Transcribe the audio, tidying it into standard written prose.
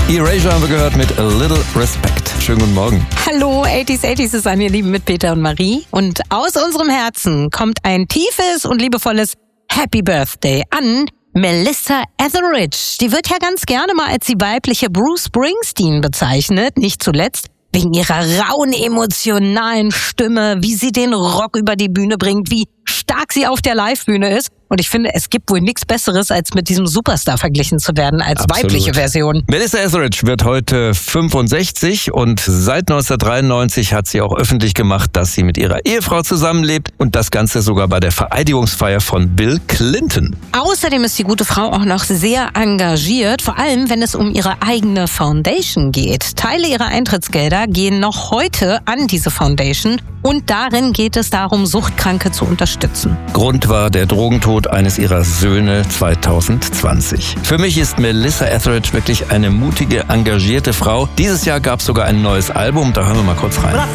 Erasure haben wir gehört mit A Little Respect. Schönen guten Morgen. Hallo, 80s ist an, ihr Lieben, mit Peter und Marie. Und aus unserem Herzen kommt ein tiefes und liebevolles Happy Birthday an Melissa Etheridge. Die wird ja ganz gerne mal als die weibliche Bruce Springsteen bezeichnet, nicht zuletzt wegen ihrer rauen, emotionalen Stimme, wie sie den Rock über die Bühne bringt, wie stark sie auf der Livebühne ist. Und ich finde, es gibt wohl nichts Besseres, als mit diesem Superstar verglichen zu werden als Absolut. weibliche Version. Melissa Etheridge wird heute 65 und seit 1993 hat sie auch öffentlich gemacht, dass sie mit ihrer Ehefrau zusammenlebt und das Ganze sogar bei der Vereidigungsfeier von Bill Clinton. Außerdem ist die gute Frau auch noch sehr engagiert, vor allem wenn es um ihre eigene Foundation geht. Teile ihrer Eintrittsgelder gehen noch heute an diese Foundation und darin geht es darum, Suchtkranke zu unterstützen. Grund war der Drogentod eines ihrer Söhne 2020. Für mich ist Melissa Etheridge wirklich eine mutige, engagierte Frau. Dieses Jahr gab es sogar ein neues Album, da hören wir mal kurz rein.